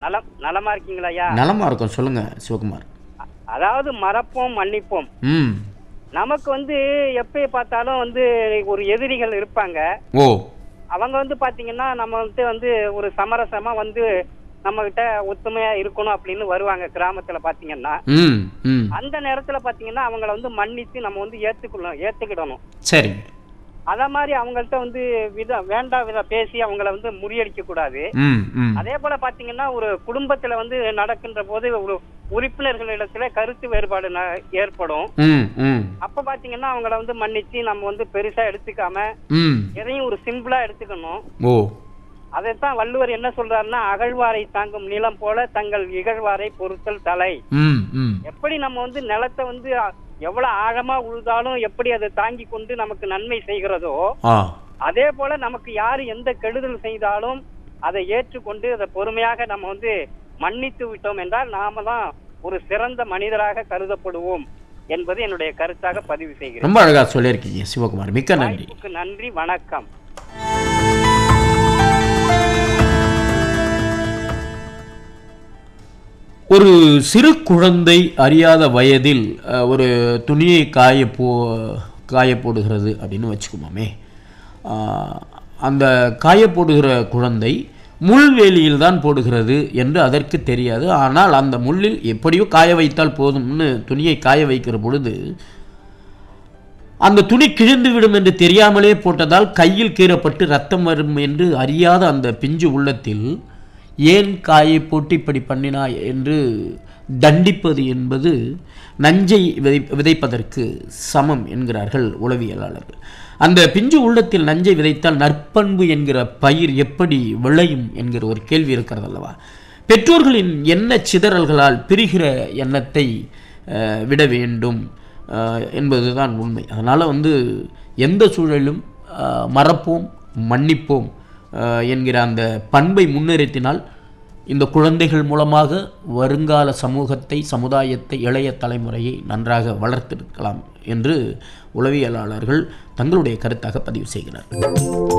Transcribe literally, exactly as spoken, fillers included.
நலம் நலமா இருக்கீங்களா ஐயா? நலமா இருக்கும், சொல்லுங்க சிவகுமார். அதாவது மறப்போம் மன்னிப்போம். ம் நமக்கு வந்து எப்ப பார்த்தாலும் வந்து ஒரு எதிரிகள் இருப்பாங்க. ஓ அவங்க வந்து பாத்தீங்கன்னா நம்ம வந்து வந்து ஒரு சமரசமா வந்து நம்ம கிட்ட ஒத்துமையா இருக்கணும் அப்படின்னு வருவாங்க கிராமத்துல பாத்தீங்கன்னா. ம் ம் அந்த நேரத்துல பாத்தீங்கன்னா அவங்கள வந்து மன்னித்து நம்ம வந்து ஏத்துக்கணும் ஏத்துக்கிடணும். சரி. அத மாதிரி அவங்கள்ட்ட வந்து வித வேண்டா வித பேசி அவங்கள வந்து முறியடிக்க கூடாது. ம் ம் அதே போல பாத்தீங்கன்னா ஒரு குடும்பத்துல வந்து நடக்கின்ற போது ஒரு உறுப்பினர்களிடத்துல கருத்து வேறுபாடு ந- ஏற்படும். ம் ம் அப்ப பாத்தீங்கன்னா அவங்கள வந்து மன்னிச்சு நம்ம வந்து பெருசா எடுத்துக்காம ம் எதையும் ஒரு சிம்பிளா எடுத்துக்கணும். ஓ அதைத்தான் வள்ளுவர் என்ன சொல்றாருன்னா, அகழ்வாரை தாங்கும் நிலம் போல தங்கள் இகழ்வாரை பொறுத்தல் தலை. ம் ம் எப்படி நம்ம வந்து நிலத்தை வந்து அ- எவ்வளவு ஆழமா உழுதாலும் எப்படி அதை தாங்கி கொண்டு நமக்கு நன்மை செய்கிறதோ, ஆ அதே போல நமக்கு யாரு எந்த கெடுதல் செய்தாலும் அதை ஏற்றுக்கொண்டு அதை பொறுமையாக நம்ம வந்து மன்னித்து விட்டோம் என்றால் நாம தான் ஒரு சிறந்த மனிதராக கருதப்படுவோம் என்பது என்னுடைய கருத்தாக பதிவு செய்கிறேன். ரொம்ப அழகா சொல்லியிருக்கீங்க சிவகுமார், மிக்க நன்றி. வாய்ப்புக்கு நன்றி, வணக்கம். ஒரு சிறு குழந்தை அறியாத வயதில் அஹ், ஒரு துணியை காய போ காய போடுகிறது அப்படின்னு வச்சுக்குமாமே. அஹ், அந்த காய போடுகிற குழந்தை முள்வேலியில் தான் போடுகிறது என்று அதற்கு தெரியாது. ஆனால் அந்த முள்ளில் எப்படியோ காய வைத்தால் போதும்னு துணியை காய வைக்கிற பொழுது அந்த துணி கிழிந்து விடும் என்று தெரியாமலே போட்டதால் கையில் கீறப்பட்டு ரத்தம் வரும் என்று அறியாத அந்த பிஞ்சு உள்ளத்தில் ஏன் காயை போட்டு இப்படி பண்ணினாய் என்று தண்டிப்பது என்பது நஞ்சை விதை விதைப்பதற்கு சமம் என்கிறார்கள் உளவியலாளர்கள். அந்த பிஞ்சு உள்ளத்தில் நஞ்சை விதைத்தால் நற்பண்பு என்கிற பயிர் எப்படி விளையும் என்கிற ஒரு கேள்வி இருக்கிறது அல்லவா? பெற்றோர்களின் எண்ண சிதறல்களால் பிரிகிற எண்ணத்தை அஹ், விட வேண்டும் அஹ், என்பதுதான் உண்மை. அதனால் வந்து எந்த சூழலும் அஹ், மறப்போம் மன்னிப்போம் அஹ், என்கிற அந்த பண்பை முன்னிறுத்தினால் இந்த குழந்தைகள் மூலமாக வருங்கால சமூகத்தை, சமுதாயத்தை, இளைய தலைமுறையை நன்றாக வளர்த்திருக்கலாம் என்று உளவியலாளர்கள் தங்களுடைய கருத்தாக பதிவு செய்கிறார்கள்.